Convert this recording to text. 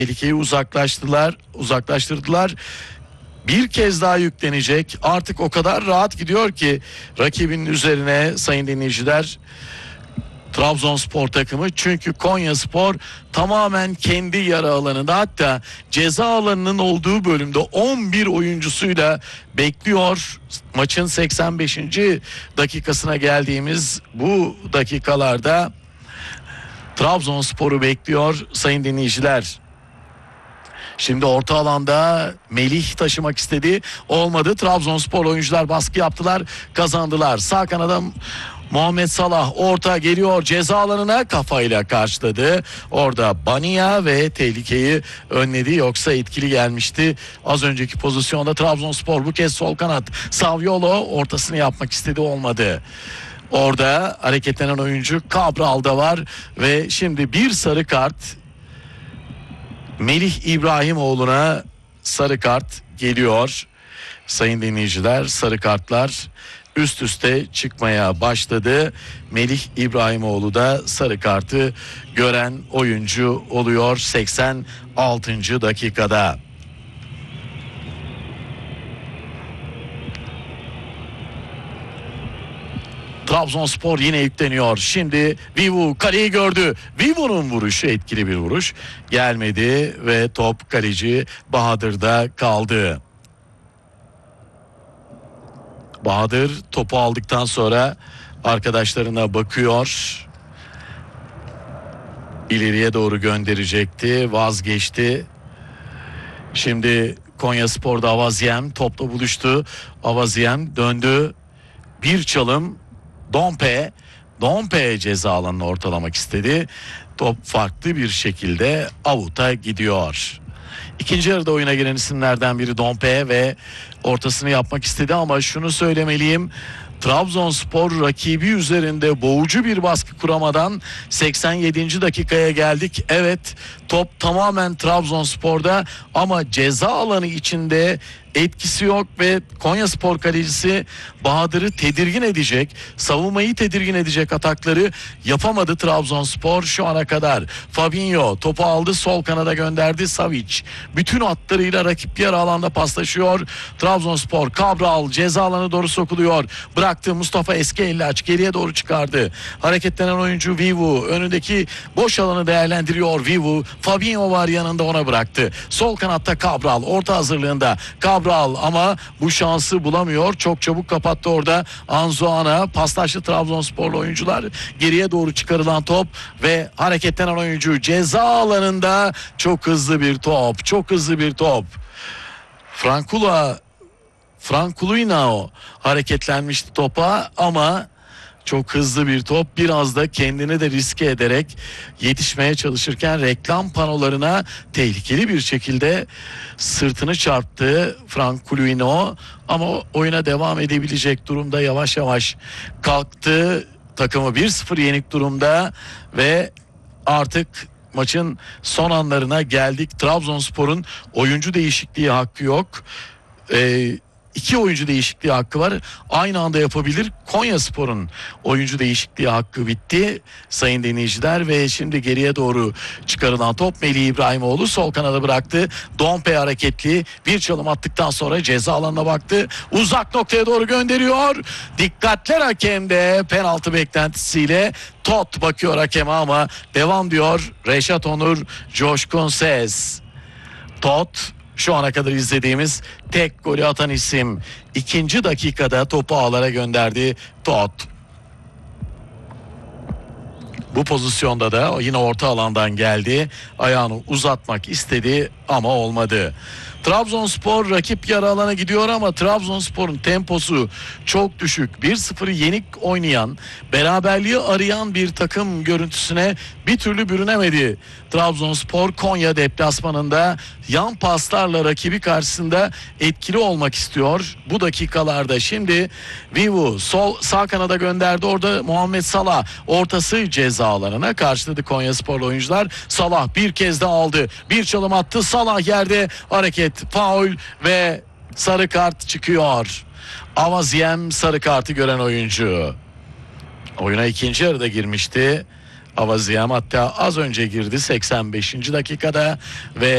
Tehlikeyi uzaklaştırdılar. Bir kez daha yüklenecek. Artık o kadar rahat gidiyor ki rakibinin üzerine sayın dinleyiciler. Trabzonspor takımı, çünkü Konyaspor tamamen kendi yarı alanında, hatta ceza alanının olduğu bölümde 11 oyuncusuyla bekliyor. Maçın 85. dakikasına geldiğimiz bu dakikalarda Trabzonspor'u bekliyor sayın dinleyiciler. Şimdi orta alanda Melih taşımak istedi, olmadı. Trabzonspor oyuncular baskı yaptılar, kazandılar. Sağ kanada Muhammed Salah orta geliyor, ceza alanına kafayla karşıladı. Orada Bania ve tehlikeyi önledi, yoksa etkili gelmişti. Az önceki pozisyonda Trabzonspor bu kez sol kanat Saviolo ortasını yapmak istedi, olmadı. Orada hareketlenen oyuncu Cabral da var ve şimdi bir sarı kart Melih İbrahimoğlu'na sarı kart geliyor. Sayın dinleyiciler, sarı kartlar üst üste çıkmaya başladı. Melih İbrahimoğlu da sarı kartı gören oyuncu oluyor 86. dakikada. Trabzonspor yine yükleniyor. Şimdi Vivu kaleyi gördü. Vivu'nun vuruşu etkili bir vuruş. Gelmedi ve top kaleci Bahadır'da kaldı. Bahadır topu aldıktan sonra arkadaşlarına bakıyor. İleriye doğru gönderecekti, vazgeçti. Şimdi Konyaspor'da Avaziem topla buluştu. Avaziem döndü. Bir çalım Dompe ceza alanını ortalamak istedi. Top farklı bir şekilde avuta gidiyor. İkinci yarıda oyuna giren isimlerden biri Dompe ve ortasını yapmak istedi, ama şunu söylemeliyim. Trabzonspor rakibi üzerinde boğucu bir baskı kuramadan 87. dakikaya geldik. Evet, top tamamen Trabzonspor'da ama ceza alanı içinde etkisi yok ve Konyaspor kalecisi Bahadır'ı tedirgin edecek, savunmayı tedirgin edecek atakları yapamadı Trabzonspor şu ana kadar. Fabinho topu aldı, sol kanada gönderdi. Savic bütün hatlarıyla rakip yarı alanda paslaşıyor. Trabzonspor, Cabral ceza alanı doğru sokuluyor. Bıraktı, Mustafa Eskellaç geriye doğru çıkardı. Hareketlenen oyuncu Vivu önündeki boş alanı değerlendiriyor. Vivu, Fabinho var yanında, ona bıraktı. Sol kanatta Cabral orta hazırlığında. Cabral ama bu şansı bulamıyor. Çok çabuk kapattı orada. Anzuana paslaştı Trabzonsporlu oyuncular. Geriye doğru çıkarılan top ve hareketlenen oyuncu ceza alanında. Çok hızlı bir top. Çok hızlı bir top. Frankuluinao hareketlenmişti topa ama çok hızlı bir top. Biraz da kendini de riske ederek yetişmeye çalışırken reklam panolarına tehlikeli bir şekilde sırtını çarptı Frankuluinao, ama oyuna devam edebilecek durumda, yavaş yavaş kalktı. Takımı 1-0 yenik durumda ve artık maçın son anlarına geldik. Trabzonspor'un oyuncu değişikliği hakkı yok. İki oyuncu değişikliği hakkı var. Aynı anda yapabilir. Konyaspor'un oyuncu değişikliği hakkı bitti sayın dinleyiciler ve şimdi geriye doğru çıkarılan top Melih İbrahimoğlu sol kanada bıraktı. Dompe hareketli bir çalım attıktan sonra ceza alanına baktı. Uzak noktaya doğru gönderiyor. Dikkatler hakemde, penaltı beklentisiyle Tot bakıyor hakeme ama devam diyor Reşat Onur Coşkun Ses. Tot şu ana kadar izlediğimiz tek golü atan isim. İkinci dakikada topu ağlara gönderdi Tot. Bu pozisyonda da yine orta alandan geldi. Ayağını uzatmak istedi ama olmadı. Trabzonspor rakip yarı alana gidiyor ama Trabzonspor'un temposu çok düşük. 1-0 yenik oynayan, beraberliği arayan bir takım görüntüsüne bir türlü bürünemedi. Trabzonspor Konya deplasmanında yan paslarla rakibi karşısında etkili olmak istiyor bu dakikalarda. Şimdi Vivu sağ kanada gönderdi, orada Muhammed Salah ortası ceza alanına karşıladı Konyasporlu oyuncular. Salah bir kez de aldı, bir çalım attı, Salah yerde, hareket, faul ve sarı kart çıkıyor. Avaziem sarı kartı gören oyuncu. Oyuna ikinci yarıda girmişti Avaziem, hatta az önce girdi 85. dakikada ve